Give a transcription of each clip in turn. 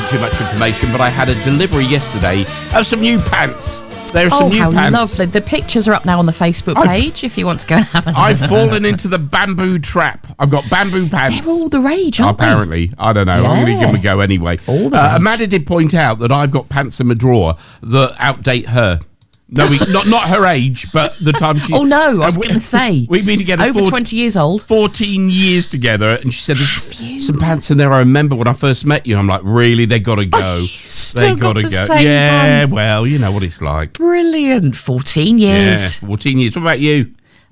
too much information, but I had a delivery yesterday of some new pants. There are some new how pants. lovely. The pictures are up now on the Facebook page if you want to go and have a look. I've fallen into the bamboo trap. I've got bamboo pants. They're all the rage, aren't Apparently. I don't know. I'm going to give them a go anyway. All the rage. Amanda did point out that I've got pants in my drawer that outdate her. No, not her age, but the time she... Oh, no, I was going to say. We've been together over 20 years old. 14 years together, and she said, there's some pants in there I remember when I first met you. I'm like, really? They got to go. Still They got gotta the go. same pants. Well, you know what it's like. Brilliant. 14 years. Yeah, 14 years. What about you?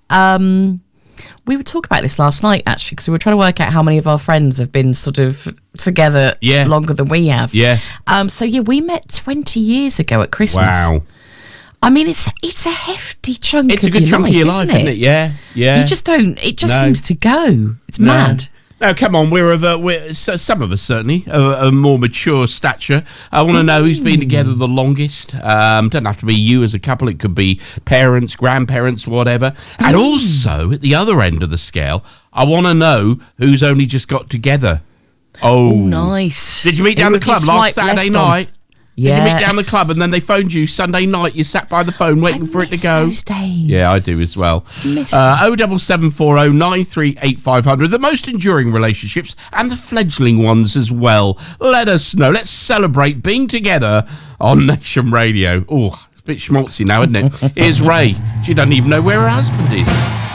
We would talk about this last night, actually, because we were trying to work out how many of our friends have been sort of together longer than we have. Yeah. So, we met 20 years ago at Christmas. Wow. I mean, it's a hefty chunk It's of a good your chunk life, of your life, isn't it? Yeah, yeah. You just don't, it just seems to go. It's mad. No, come on, we're some of us certainly, a more mature stature. I want to know who's been together the longest. Doesn't have to be you as a couple, it could be parents, grandparents, whatever. And also, at the other end of the scale, I want to know who's only just got together. Oh, nice. Did you meet down the club last Saturday night? Yeah. Did you meet down the club and then they phoned you Sunday night? You sat by the phone waiting for it to go. Those days. Yeah, I do as well. 07740 938 500. The most enduring relationships and the fledgling ones as well. Let us know. Let's celebrate being together on Nation Radio. Oh, it's a bit schmaltzy now, isn't it? Here's Ray. She doesn't even know where her husband is.